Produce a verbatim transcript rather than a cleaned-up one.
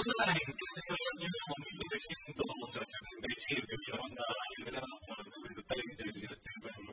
mil novecientos setenta y siete, la banda liberada por Libertad y Justice